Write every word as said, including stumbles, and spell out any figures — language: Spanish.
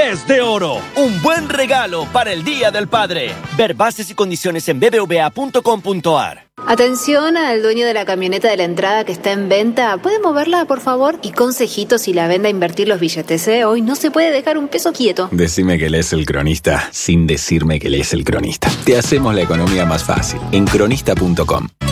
es de oro. Un buen regalo para el Día del Padre. Ver bases y condiciones en b b v a punto com punto a r. Atención al dueño de la camioneta de la entrada que está en venta. ¿Puede moverla, por favor? Y consejito si la vende a invertir los billetes, ¿eh? Hoy no se puede dejar un peso quieto. Decime que lees El Cronista sin decirme que lees El Cronista. Te hacemos la economía más fácil en cronista punto com.